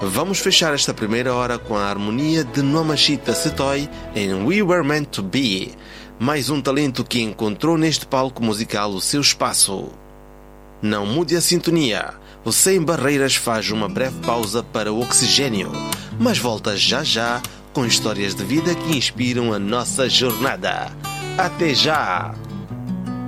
Vamos fechar esta primeira hora com a harmonia de Nomashita Setoi em We Were Meant to Be, mais um talento que encontrou neste palco musical o seu espaço. Não mude a sintonia, o Sem Barreiras faz uma breve pausa para o oxigênio, mas volta já já com histórias de vida que inspiram a nossa jornada. Até já!